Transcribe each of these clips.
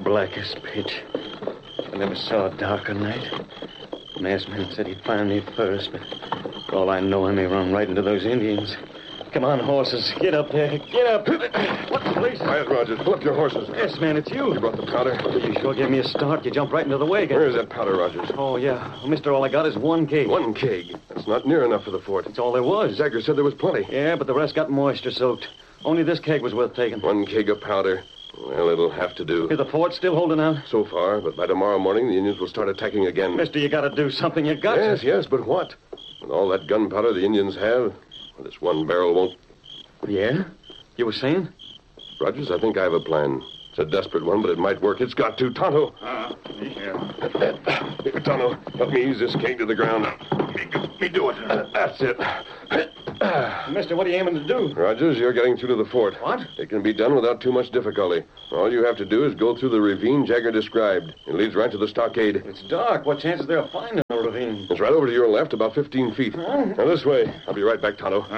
black as pitch. I never saw a darker night. The masked man said he'd find me first, but for all I know, I may run right into those Indians. Come on, horses. Get up there. Get up. What the place? Quiet, Rogers. Pull up your horses. Yes, man, it's you. You brought the powder? You sure gave me a start. You jumped right into the wagon. Where is that powder, Rogers? Oh, yeah. Well, mister, all I got is one keg. One keg. That's not near enough for the fort. That's all there was. Jagger said there was plenty. Yeah, but the rest got moisture-soaked. Only this keg was worth taking. One keg of powder. Well, it'll have to do. Is the fort still holding out? So far, but by tomorrow morning, the Indians will start attacking again. Mister, you gotta do something. You got to. Yes, but what? With all that gunpowder the Indians have, this one barrel won't... Yeah? You were saying? Rogers, I think I have a plan. It's a desperate one, but it might work. It's got to. Tonto. Yeah. Here, Tonto, help me ease this keg to the ground. Me do it. That's it. Mister, what are you aiming to do? Rogers, you're getting through to the fort. What? It can be done without too much difficulty. All you have to do is go through the ravine Jagger described. It leads right to the stockade. It's dark. What chance is there of finding a ravine? It's right over to your left, about 15 feet. Huh? Now, this way. I'll be right back, Tonto.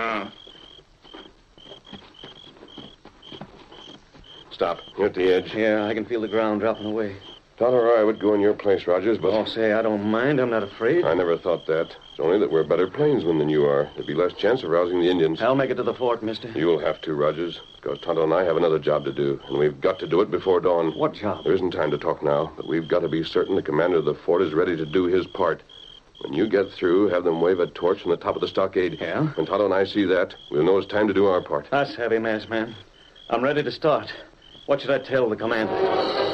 Stop. You're at the edge. Yeah, I can feel the ground dropping away. Tonto or I would go in your place, Rogers, but... Oh, say, I don't mind. I'm not afraid. I never thought that. It's only that we're better plainsmen than you are. There'd be less chance of rousing the Indians. I'll make it to the fort, mister. You'll have to, Rogers, because Tonto and I have another job to do, and we've got to do it before dawn. What job? There isn't time to talk now, but we've got to be certain the commander of the fort is ready to do his part. When you get through, have them wave a torch from the top of the stockade. Yeah? When Tonto and I see that, we'll know it's time to do our part. That's heavy, masked man. I'm ready to start. What should I tell the commander?